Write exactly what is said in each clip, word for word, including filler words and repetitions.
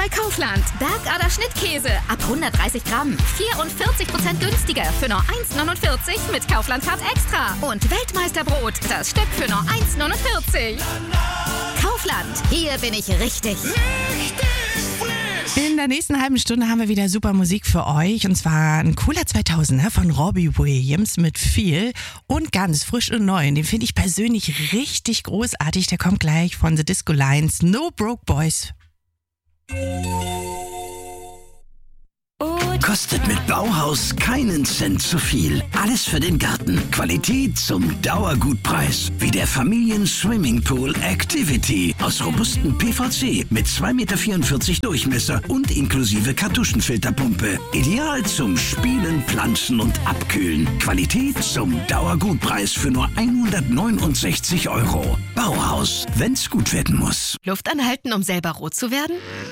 bei Kaufland. Bergader Schnittkäse ab hundertdreißig Gramm. vierundvierzig Prozent günstiger für nur eins neunundvierzig mit Kaufland Card Extra. Und Weltmeisterbrot, das Stück für nur eins neunundvierzig. Kaufland, hier bin ich richtig. In der nächsten halben Stunde haben wir wieder super Musik für euch. Und zwar ein cooler zweitausender von Robbie Williams mit viel und ganz frisch und neu. Und den finde ich persönlich richtig großartig. Der kommt gleich von The Disco Lions, No Broke Boys. Kostet mit Bauhaus keinen Cent zu viel. Alles für den Garten. Qualität zum Dauergutpreis. Wie der Familien-Swimmingpool Activity aus robustem P V C mit zwei Komma vierundvierzig Meter Durchmesser und inklusive Kartuschenfilterpumpe. Ideal zum Spielen, Pflanzen und Abkühlen. Qualität zum Dauergutpreis für nur hundertneunundsechzig Euro. Bauhaus, wenn's gut werden muss. Luft anhalten, um selber rot zu werden?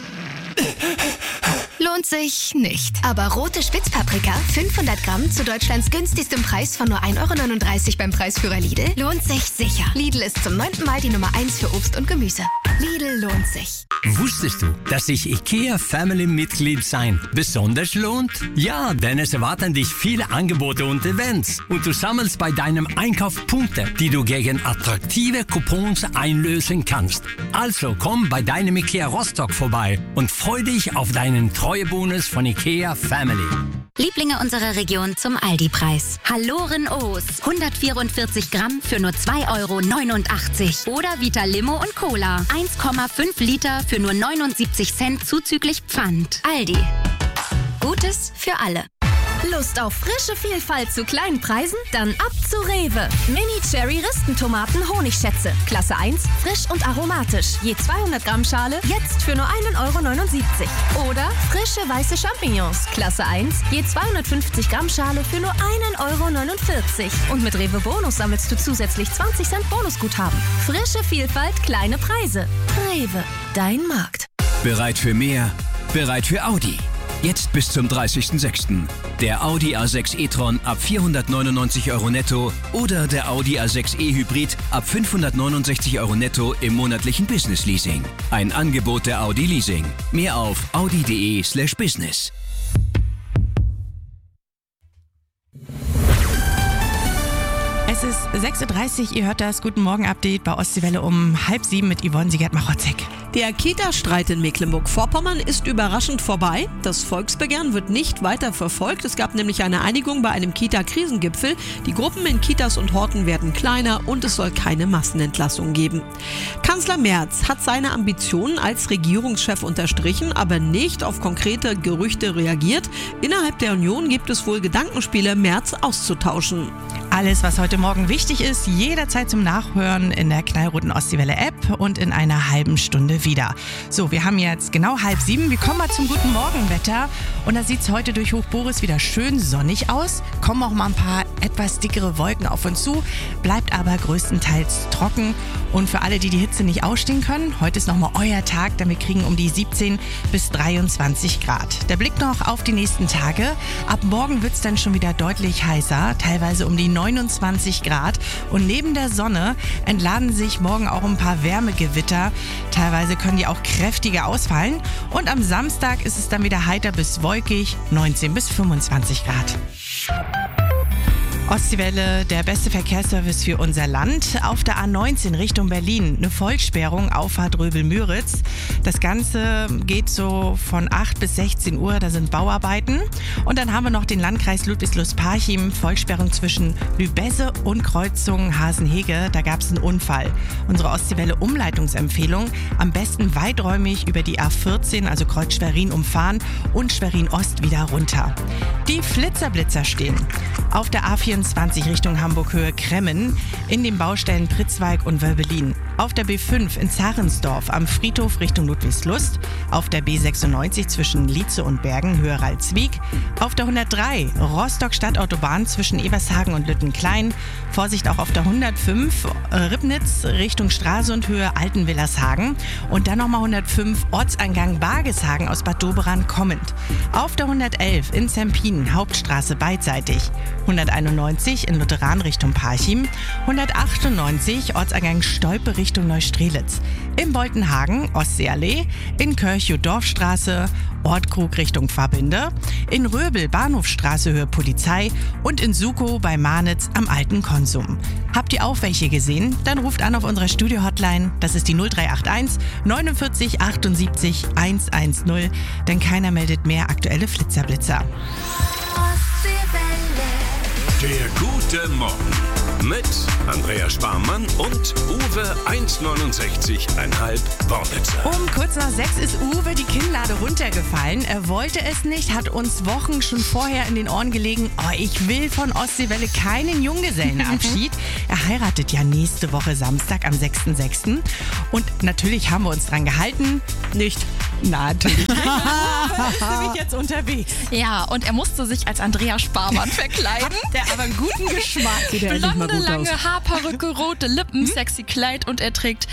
Lohnt sich nicht. Aber rote Spitzpaprika, fünfhundert Gramm zu Deutschlands günstigstem Preis von nur ein Euro neununddreißig beim Preisführer Lidl, lohnt sich sicher. Lidl ist zum neunten Mal die Nummer eins für Obst und Gemüse. Lidl lohnt sich. Wusstest du, dass sich IKEA Family Mitglied sein besonders lohnt? Ja, denn es erwarten dich viele Angebote und Events. Und du sammelst bei deinem Einkauf Punkte, die du gegen attraktive Coupons einlösen kannst. Also komm bei deinem IKEA Rostock vorbei und freu dich auf deinen Treuebonus von IKEA Family. Lieblinge unserer Region zum Aldi-Preis. Halloren O's. hundertvierundvierzig Gramm für nur zwei Euro neunundachtzig. Oder Vita Limo und Cola. eins Komma fünf Liter für nur neunundsiebzig Cent zuzüglich Pfand. Aldi. Gutes für alle. Lust auf frische Vielfalt zu kleinen Preisen? Dann ab zu Rewe. Mini-Cherry-Ristentomaten Honigschätze. Klasse eins, frisch und aromatisch. Je zweihundert Gramm Schale, jetzt für nur ein Euro neunundsiebzig. Oder frische weiße Champignons. Klasse eins, je zweihundertfünfzig Gramm Schale für nur ein Euro neunundvierzig. Und mit Rewe Bonus sammelst du zusätzlich zwanzig Cent Bonusguthaben. Frische Vielfalt, kleine Preise. Rewe, dein Markt. Bereit für mehr? Bereit für Audi. Jetzt bis zum dreißigsten sechsten Der Audi A sechs e-tron ab vierhundertneunundneunzig Euro netto oder der Audi A sechs e-Hybrid ab fünfhundertneunundsechzig Euro netto im monatlichen Business-Leasing. Ein Angebot der Audi Leasing. Mehr auf audi.de slash business. Es ist sechs Uhr dreißig, ihr hört das Guten Morgen-Update bei Ostseewelle um halb sieben mit Yvonne Siegert-Machotzek. Der Kita-Streit in Mecklenburg-Vorpommern ist überraschend vorbei. Das Volksbegehren wird nicht weiter verfolgt. Es gab nämlich eine Einigung bei einem Kita-Krisengipfel. Die Gruppen in Kitas und Horten werden kleiner und es soll keine Massenentlassung geben. Kanzler Merz hat seine Ambitionen als Regierungschef unterstrichen, aber nicht auf konkrete Gerüchte reagiert. Innerhalb der Union gibt es wohl Gedankenspiele, Merz auszutauschen. Alles, was heute Morgen wichtig ist, jederzeit zum Nachhören in der knallroten Ostseewelle-App und in einer halben Stunde wieder. So, wir haben jetzt genau halb sieben. Wir kommen mal zum guten Morgenwetter. Und da sieht es heute durch Hoch Boris wieder schön sonnig aus. Kommen auch mal ein paar etwas dickere Wolken auf uns zu. Bleibt aber größtenteils trocken. Und für alle, die die Hitze nicht ausstehen können, heute ist nochmal euer Tag, denn wir kriegen um die siebzehn bis dreiundzwanzig Grad. Der Blick noch auf die nächsten Tage. Ab morgen wird es dann schon wieder deutlich heißer, teilweise um die neunundzwanzig Grad. Und neben der Sonne entladen sich morgen auch ein paar Wärmegewitter. Teilweise können die auch kräftiger ausfallen. Und am Samstag ist es dann wieder heiter bis wolkig, neunzehn bis fünfundzwanzig Grad. Ostseewelle, der beste Verkehrsservice für unser Land. Auf der A neunzehn Richtung Berlin eine Vollsperrung, Auffahrt Röbel-Müritz. Das Ganze geht so von acht bis sechzehn Uhr, da sind Bauarbeiten. Und dann haben wir noch den Landkreis Ludwigslust-Parchim, Vollsperrung zwischen Lübesse und Kreuzung Hasenhege. Da gab es einen Unfall. Unsere Ostseewelle Umleitungsempfehlung, am besten weiträumig über die A vierzehn, also Kreuz Schwerin umfahren und Schwerin Ost wieder runter. Die Flitzerblitzer stehen auf der A vierundzwanzig Richtung Hamburg-Höhe Kremmen, in den Baustellen Pritzwalk und Wölbelin. Auf der B fünf in Zarensdorf am Friedhof Richtung Ludwigslust. Auf der B sechsundneunzig zwischen Lietze und Bergen Höhe Ralswiek. Auf der hundertdrei Rostock-Stadtautobahn zwischen Ebershagen und Lüttenklein. Vorsicht auch auf der hundertfünf äh, Ribnitz Richtung Stralsund Höhe Altenwillershagen. Und dann nochmal hundertfünf Ortseingang Bargeshagen aus Bad Doberan kommend. Auf der hundertelf in Zempin Hauptstraße beidseitig. hunderteinundneunzig in Lutheran Richtung Parchim. hundertachtundneunzig Ortseingang Stolpe Richtung Richtung Neustrelitz. In Boltenhagen Ostseeallee, in Körchow Dorfstraße, Ortkrug Richtung Verbinde, in Röbel Bahnhofstraße Höhe Polizei und in Sukow bei Marnitz am alten Konsum. Habt ihr auch welche gesehen? Dann ruft an auf unserer Studio-Hotline. Das ist die null drei acht eins neunundvierzig achtundsiebzig hundertzehn, denn keiner meldet mehr aktuelle Flitzerblitzer. Der gute Morgen mit Andrea Sparmann und Uwe eins Komma neunundsechzig Komma fünf Wornitzer. Um kurz nach sechs ist Uwe die Kinnlade runtergefallen. Er wollte es nicht, hat uns Wochen schon vorher in den Ohren gelegen. Oh, ich will von Ostseewelle keinen Junggesellenabschied. Er heiratet ja nächste Woche Samstag am sechsten sechsten Und natürlich haben wir uns dran gehalten. Nicht. Na, natürlich nicht. Uwe ist nämlich jetzt unterwegs. Ja, und er musste sich als Andrea Sparmann verkleiden. Der aber einen guten Geschmack. Sieht ja endlich mal Blonde, gut lange aus. Haarperücke, rote Lippen, sexy Kleid und er trägt